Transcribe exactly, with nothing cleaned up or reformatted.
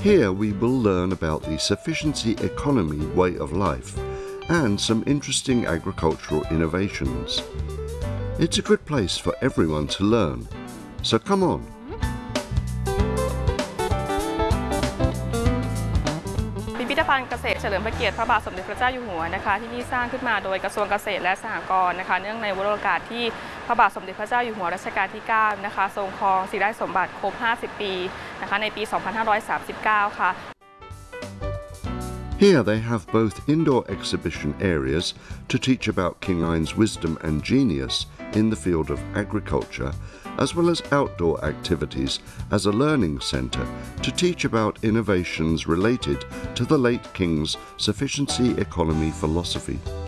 Here we will learn about the sufficiency economy way of life and some interesting agricultural innovations. It's a good place for everyone to learn, so come on. พิพิธภัณฑ์เกษตรเฉลิมพระเกียรติพระบาทสมเด็จพระเจ้าอยู่หัวนะคะที่นี่สร้างขึ้นมาโดยกระทรวงเกษตรและสหกรณ์นะคะเนื่องในวโรกาสที่พระบาทสมเด็จพระเจ้าอยู่หัวรัชกาลที่เก้านะคะทรงครองสิริราชสมบัติครบห้าสิบปีนะคะในปีสองพันห้าร้อยสามสิบเก้าค่ะ Here they have both indoor exhibition areas to teach about King Iron's wisdom and genius in the field of agriculture, as well as outdoor activities as a learning centre to teach about innovations related to the late King's sufficiency economy philosophy.